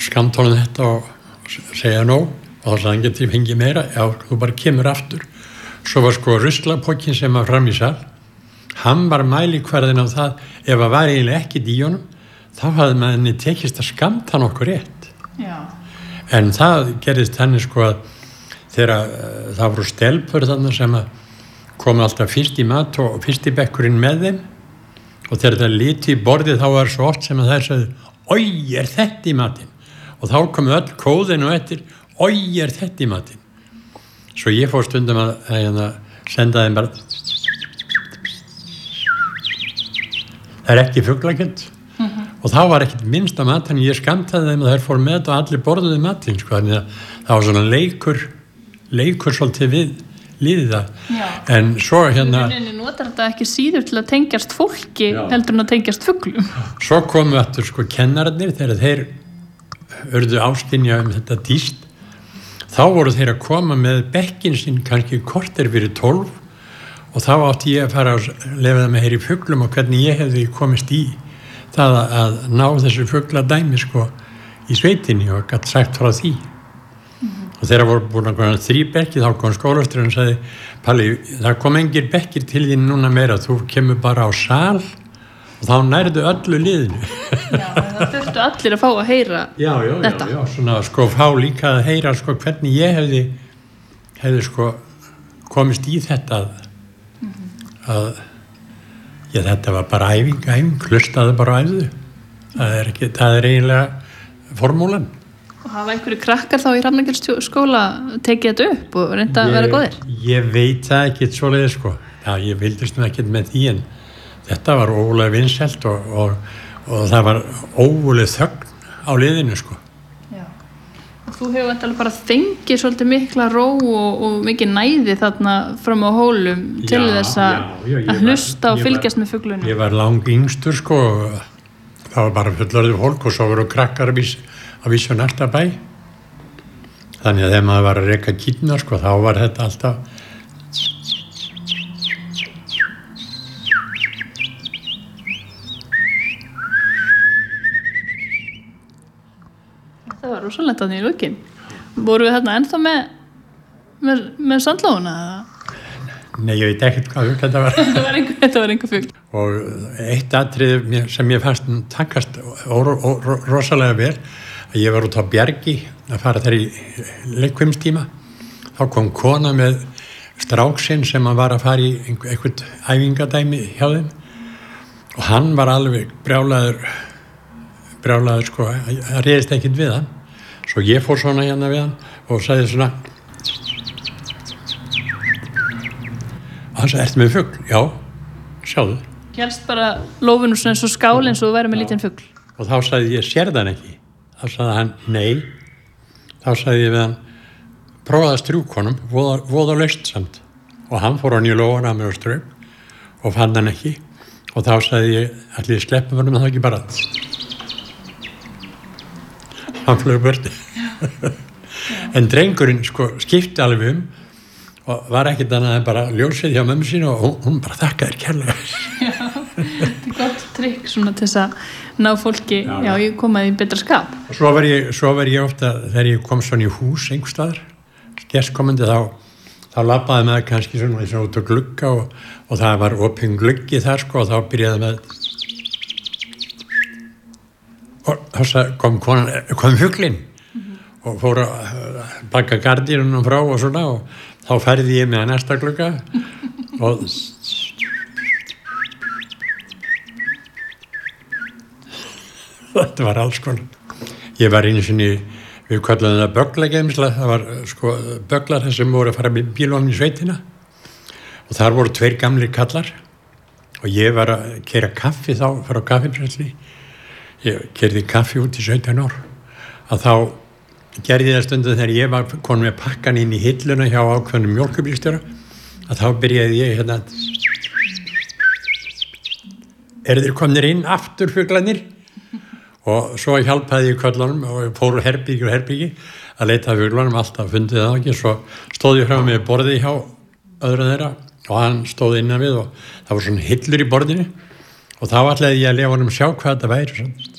skamta honum þetta og segja nóg og þá sagði hann geti fengið meira, já, þú bara kemur aftur. Svo var sko ruslapokkin sem var fram í sal, hann var mælikvarðin á það, ef það var eiginlega ekkert í honum, þá hafði manni tekist að skamta hann okkur rétt. Já. En það gerðist henni sko að þegar það voru stelpur þannig sem að komu alltaf fyrst í mat og fyrst í bekkurinn með þeim og þegar það liti í borðið þá var svo oft sem að þær sagði, oi, er þetta í matinn? Og þá komu öll kóðin og eftir, oi, er þetta í matinn? Svo ég fór stundum að senda þeim bara, það er ekki fuglakjöld. Og þá var ekkert minnst að mat, þannig ég skamtaði þeim og þær fór með þetta og allir borðuði matinn, sko, þannig að það var svona leikur svolítið við líðið það. Já. En svo Þú notar þetta ekki síður til að tengjast fólki heldur en að tengjast fuglum. Svo komu aftur sko kennararnir þegar þeir urðu áskynja þetta tíst. Þá voru þeir að koma með bekkin sinn kannski korter fyrir 12 og þá átti ég að fara að lefa það með heyri fuglum og hvernig ég hefði komist í það að ná þessu fugladæmi sko í sveitinni og gætt sagt frá því. Og þegar voru búin að koma 3 bekkir þá kom skólastjórinn og sagði, Palli, það kom engir bekkir til þín núna meira, þú kemur bara á sal og þá nærðu öllu liðinu. Já, það þurftu allir að fá að heyra þetta. Já, svona sko fá líka að heyra sko hvernig ég hefði sko komist í þetta að þetta var bara æfing, hlustaði bara á æfðu. Það er eiginlega formúlan. Og hafa einhverju krakkar þá í Hrafnagilsskóla tekið þetta upp og reynda að vera góðir? Ég veit það ekkert svoleiðis sko. Já, ég vildist nú ekkert með því en þetta var ógulega vinsælt og það var ógulega þögn á liðinu sko. Já. Og þú hefur þetta bara fengið svolítið mikla ró og mikið næði þarna fram á hólum til þess að hlusta og fylgjast með fuglunum. Ég var lang yngstur sko. Það var bara fullorðið fólk og svo voru krakkar að vísu næsta bæ. Þannig að þegar maður var að reka kýrnar sko, þá var þetta alltaf Það var rosalegt þannig í lokin. Voru við þarna ennþá með sandlóuna? Nei, ég veit ekkert hvað fugl þetta var. Þetta var einhver fugl. Og eitt atriði sem ég fannst takast rosalega vel, að ég var út á Bjargi að fara þar í leikfimstíma. Þá kom kona með stráksinn sem var að fara í einhvern æfingadæmi hjá þeim og hann var alveg brjálaður sko, það réðist ekkert við hann. Svo ég fór svona hérna við hann og sagði svona, og hann sagði, ertu með fugl? Já, sjáðu. Hélst bara lófinu svona eins og skál eins og verið með lítinn fugl. Og þá sagði ég, sérðu hann ekki? Þá sagði hann, nei. Þá sagði ég við hann, prófaði að strjúka honum, voða laust samt. Og hann fór á nýju lófana með og strauk og fann hann ekki. Og þá sagði ég, ætli ég sleppa honum en þá ekki bara. Hann flög börti. En drengurinn sko skipti alveg og var ekkert annað en bara ljósið hjá mömmu sín og hún bara þakkaði kærlega. Já, þetta er gott trikk svona til þess að ná fólki, ég komaði í betra skap. Og svo var ég ofta, þegar ég kom svona í hús einhvers staðar, gestkomandi þá labbaði maður kannski svona út á glugga og það var opinn gluggi þar sko og þá byrjaði með og þá kom fuglinn og fór að baka gardínunum frá og svona og þá færði ég með að næsta glugga og þetta var alls konar. Ég var einu sinni, við köllum það bögglageimsla, það var sko bögglar sem voru að fara með bílunum í sveitina og þar voru 2 gamlir kallar og ég var að keyra kaffi þá, fara á kaffibrensli. Ég keyrði kaffi út í 17 ár að þá gerði það stundum þegar ég var komin með pakkan inn í hilluna hjá ákveðnum mjólkurbílstjóra að þá byrjaði ég hérna eru þeir komnir inn aftur fuglarnir og svo hjálpaði ég köllunum og fór herbyggi að leita fuglarnum, alltaf fundið það ekki svo stóð ég frá með borði hjá öðru þeirra og hann stóð innan við og það var svona hillur í borðinu og þá ætlaði ég að lefa honum sjá hvað þetta væri